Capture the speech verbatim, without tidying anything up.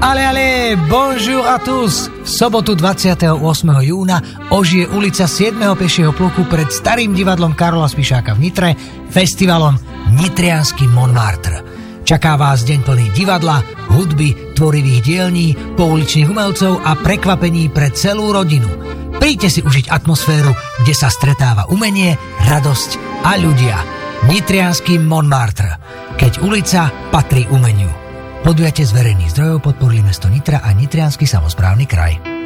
Ale, ale, bonjour à tous! V sobotu dvadsiateho ôsmeho júna ožije ulica siedmeho pešieho pluku pred starým divadlom Karola Spišáka v Nitre, festivalom Nitriansky Montmartre. Čaká vás deň plný divadla, hudby, tvorivých dielní, pouličných umelcov a prekvapení pre celú rodinu. Príďte si užiť atmosféru, kde sa stretáva umenie, radosť a ľudia. Nitriansky Montmartre, keď ulica patrí umeniu. Podujatie z verejných zdrojov podporili mesto Nitra a Nitriansky samosprávny kraj.